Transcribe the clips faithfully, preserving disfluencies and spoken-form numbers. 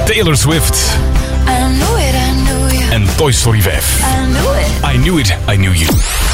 Taylor Swift. I knew it, I knew you. En Toy Story vijf. I knew it. I knew it, I knew you.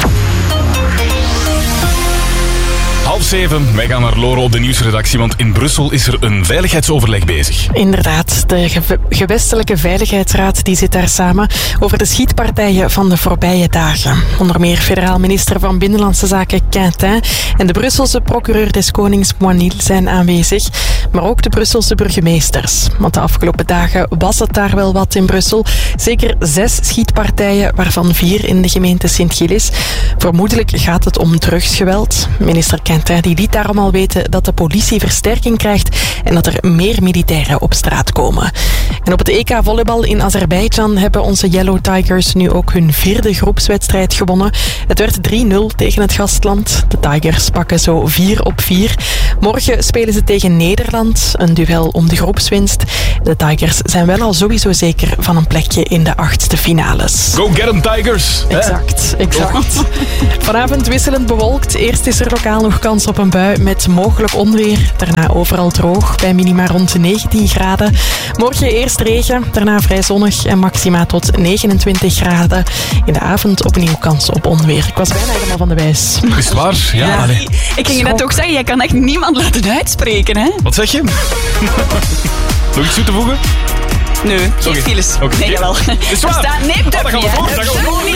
Half zeven, wij gaan naar Lore op de nieuwsredactie, want in Brussel is er een veiligheidsoverleg bezig. Inderdaad, de ge- gewestelijke veiligheidsraad die zit daar samen over de schietpartijen van de voorbije dagen. Onder meer federaal minister van Binnenlandse Zaken Quintin en de Brusselse procureur des Konings Moinil zijn aanwezig, maar ook de Brusselse burgemeesters. Want de afgelopen dagen was het daar wel wat in Brussel. Zeker zes schietpartijen, waarvan vier in de gemeente Sint-Gilles. Vermoedelijk gaat het om drugsgeweld. Minister Quintin die liet daarom al weten dat de politie versterking krijgt en dat er meer militairen op straat komen. En op het E K volleybal in Azerbeidzjan hebben onze Yellow Tigers nu ook hun vierde groepswedstrijd gewonnen. Het werd drie nul tegen het gastland. De Tigers pakken zo vier op vier. Morgen spelen ze tegen Nederland, een duel om de groepswinst. De Tigers zijn wel al sowieso zeker van een plekje in de achtste finales. Go get 'em, Tigers! Exact, exact. Vanavond wisselend bewolkt. Eerst is er lokaal nog kans op een bui met mogelijk onweer. Daarna overal droog, bij minima rond negentien graden. Morgen eerst regen, daarna vrij zonnig en maxima tot negenentwintig graden. In de avond opnieuw kans op onweer. Ik was bijna helemaal van de wijs. Is het waar? Ja, Ja. allee. Ik ging je net ook zeggen, jij kan echt niemand laten uitspreken, hè? Wat zeg je? Nog iets toe te voegen? Nee, geen Oké. files. Oké. Nee, jawel. Is het waar? Er staat- nee, Ah, dat dan gaan we niet, hè. door, dan gaan we door.